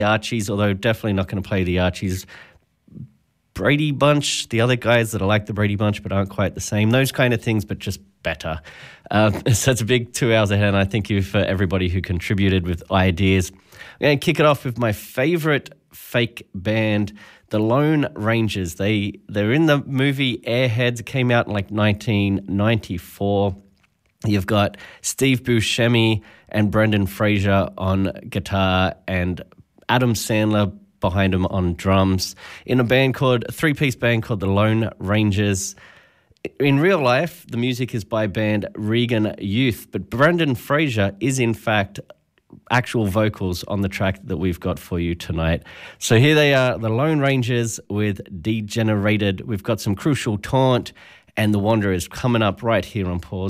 Archies, although definitely not going to play the Archies. Brady Bunch, the other guys that are like the Brady Bunch but aren't quite the same, those kind of things, but just better. So it's a big 2 hours ahead, and I thank you for everybody who contributed with ideas. I'm going to kick it off with my favourite fake band, the Lone Rangers. They're in the movie Airheads. It came out in like 1994. You've got Steve Buscemi and Brendan Fraser on guitar and Adam Sandler behind him on drums in a three-piece band called the Lone Rangers. In real life, the music is by band Regan Youth, but Brendan Fraser is in fact actual vocals on the track that we've got for you tonight. So here they are, the Lone Rangers with Degenerated. We've got some Crucial Taunt and The Wanderers coming up right here on Pause.